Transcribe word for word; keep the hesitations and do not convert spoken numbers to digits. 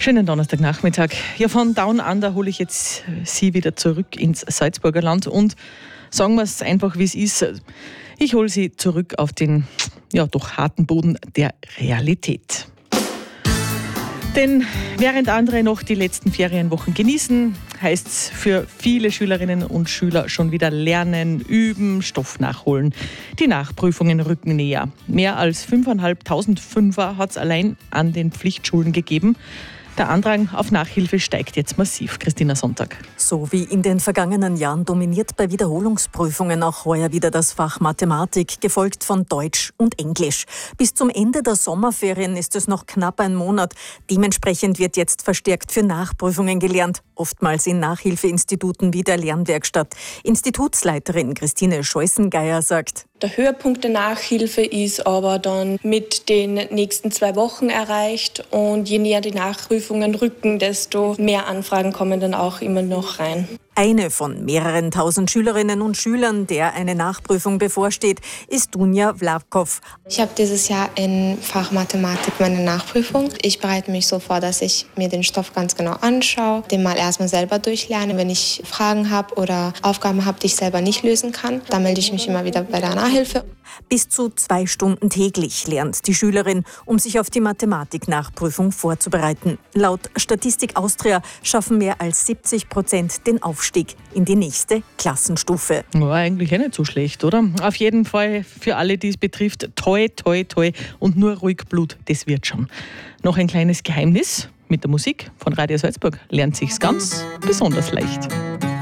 Schönen Donnerstagnachmittag. Ja, von Down Under hole ich jetzt Sie wieder zurück ins Salzburger Land und sagen wir es einfach, wie es ist. Ich hole Sie zurück auf den, ja, doch harten Boden der Realität. Denn während andere noch die letzten Ferienwochen genießen, heißt es für viele Schülerinnen und Schüler schon wieder lernen, üben, Stoff nachholen. Die Nachprüfungen rücken näher. Mehr als fünftausendfünfhundert Fünfer hat es allein an den Pflichtschulen gegeben. Der Andrang auf Nachhilfe steigt jetzt massiv. Christina Sonntag. So wie in den vergangenen Jahren dominiert bei Wiederholungsprüfungen auch heuer wieder das Fach Mathematik, gefolgt von Deutsch und Englisch. Bis zum Ende der Sommerferien ist es noch knapp ein Monat. Dementsprechend wird jetzt verstärkt für Nachprüfungen gelernt, oftmals in Nachhilfeinstituten wie der Lernwerkstatt. Institutsleiterin Christine Scheußengeier sagt: Der Höhepunkt der Nachhilfe ist aber dann mit den nächsten zwei Wochen erreicht und je näher die Nachprüfungen rücken, desto mehr Anfragen kommen dann auch immer noch rein. Eine von mehreren tausend Schülerinnen und Schülern, der eine Nachprüfung bevorsteht, ist Dunja Vlapkov. Ich habe dieses Jahr in Fach Mathematik meine Nachprüfung. Ich bereite mich so vor, dass ich mir den Stoff ganz genau anschaue, den mal erstmal selber durchlerne. Wenn ich Fragen habe oder Aufgaben habe, die ich selber nicht lösen kann, dann melde ich mich immer wieder bei der Nachhilfe. Bis zu zwei Stunden täglich lernt die Schülerin, um sich auf die Mathematik-Nachprüfung vorzubereiten. Laut Statistik Austria schaffen mehr als siebzig Prozent den Aufstieg in die nächste Klassenstufe. War eigentlich eh nicht so schlecht, oder? Auf jeden Fall für alle, die es betrifft, toi, toi, toi und nur ruhig Blut, das wird schon. Noch ein kleines Geheimnis: Mit der Musik von Radio Salzburg lernt sich's ganz besonders leicht.